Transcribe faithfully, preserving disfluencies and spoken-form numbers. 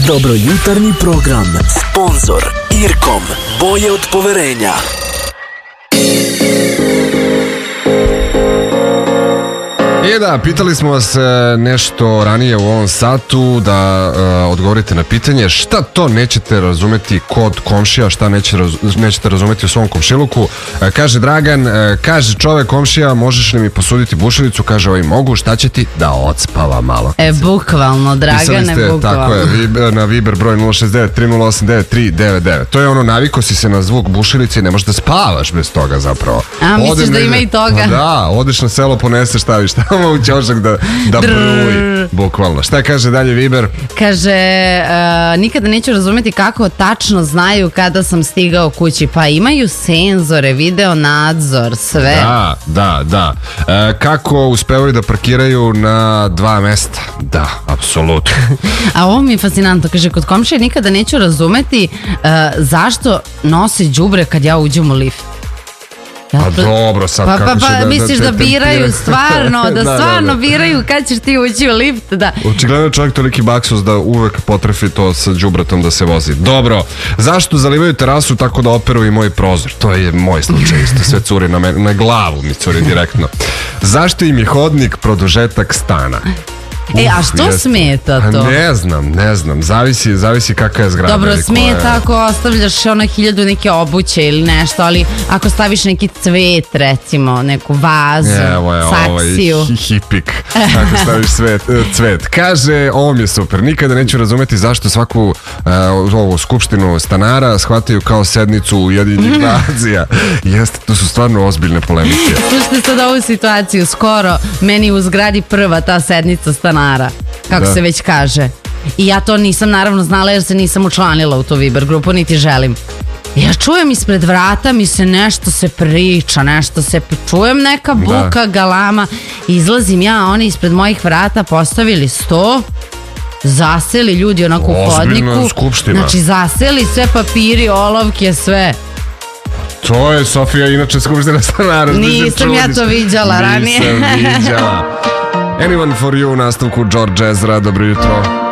Dobrojutarnji program. Sponzor Irkom. Boje od poverenja. I da, pitali smo vas nešto ranije u ovom satu da uh, odgovorite na pitanje šta to nećete razumeti kod komšija, šta neće raz, nećete razumeti u svom komšiluku. Uh, kaže Dragan, uh, kaže čovek komšija, možeš li mi posuditi bušilicu? Kaže ovaj, mogu, šta će ti? Da odspava malo. E, bukvalno, Dragane, ste, bukvalno. Tako je, na Viber broj nula šest devet tri nula osam devet tri devet devet. To je ono, naviko si se na zvuk bušilice i ne možeš da spavaš bez toga zapravo. A, misliš da ima i toga? Pa da, odeš na selo, poneseš, staviš tamo u ćošak da, da bruji, bukvalno. Šta kaže dalje Viber? Kaže, uh, nikada neću razumjeti kako tačno znaju kada sam stigao kući. Pa imaju senzore, video nadzor, sve. Da, da, da. E, kako uspevaju da parkiraju na dva mesta? Da, apsolutno. A ovo mi je fascinantno. Kaže, kod komšije nikada neću razumjeti uh, zašto nose đubre kad ja uđem u lift. Pa dobro, sad pa, kako pa, će pa, da... misliš da, da, da biraju stvarno, da, da stvarno da, da. biraju kad ćeš ti ući u lift, da. Očigledno je čovjek toliki baksus da uvek potrefi to sa đubretom da se vozi. Dobro, zašto zalivaju terasu tako da operu i moj prozor? To je moj slučaj isto, sve curi na, me, na glavu mi curi direktno. Zašto im je hodnik produžetak stana? E, a što Uf, smeta to? Ne znam, ne znam, zavisi, zavisi kakva je zgrada. Dobro, smeta je... ako ostavljaš ono hiljadu neke obuće ili nešto, ali ako staviš neki cvet, recimo, neku vazu, Evo je, saksiju. Ovo je hipik, ako staviš cvet, cvet. Kaže, ovo mi je super, nikada neću razumeti zašto svaku uh, ovu skupštinu stanara shvataju kao sednicu Ujedinjenih nacija. Jeste, to su stvarno ozbiljne polemike. Slušajte sad ovu situaciju, skoro meni u zgradi prva ta sednica stanara. Kako da. se već kaže. I ja to nisam naravno znala jer se nisam učlanila u tu Viber grupu, niti želim. Ja čujem ispred vrata mi se nešto se priča, nešto se čujem neka buka, da. galama. Izlazim ja, oni ispred mojih vrata postavili sto, zaseli ljudi onako u hodniku. Skupština. Znači zaseli sve papiri, olovke, sve. To je Sofija, inače skupština stanara. Nisam ja to viđala ranije. Nisam viđala. Anyone for you u nastavku George Ezra, dobro jutro.